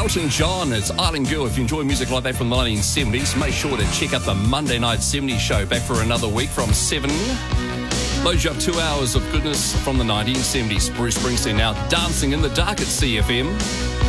Elton John, it's Island Girl. If you enjoy music like that from the 1970s, make sure to check out the Monday Night 70s show, back for another week from 7. Load you up 2 hours of goodness from the 1970s. Bruce Springsteen now dancing in the dark at CFM.